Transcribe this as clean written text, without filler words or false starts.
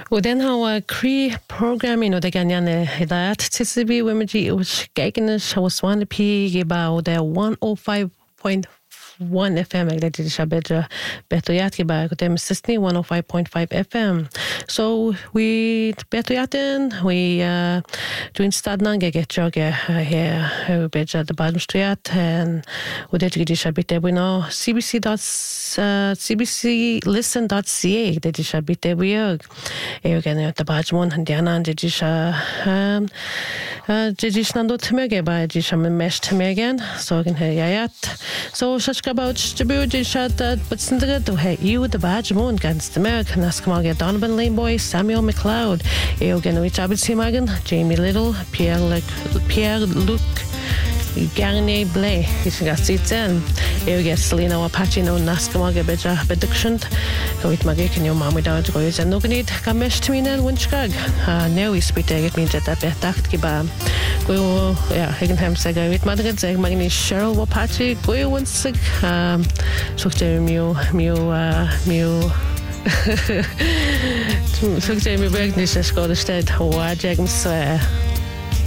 وden har programming og det kan gjerne hidat til vi wimji uskegnes hawswan p about the 105.1 FM like shabedra betoyat ba dem sistni 105.5 FM so we betoyaten we doing stadnan get jog here beja the badmstriat and we did shabite we know cbclisten.ca det shabite we again the badmon and diana and jisha jishnando tmege ba jisham mesh tmegen so can yayat so about distributed shot but sindra to hey you the badge moon against America Naskamag Donovan Lane Boy Samuel McLeod Eogan which Magan Jamie Little Pierre Luc Garnier Blay he's got seats in Eogan Selena Apache no Naskamag Beja Beduction go with Magic and your mom without goes and no need Kamesh to me and Winchgag now we speak to get me that betak kiba go yeah I can have say go with Mother say Magni Cheryl Apache go once so Mew so Jamie Bergnish Scottish State Hawaii James